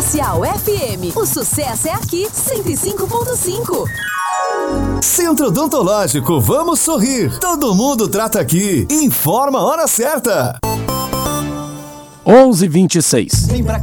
Comercial FM. O sucesso é aqui, 105.5. Centro Odontológico, vamos sorrir. Todo mundo trata aqui. Informa a hora certa. 11h26. Vem pra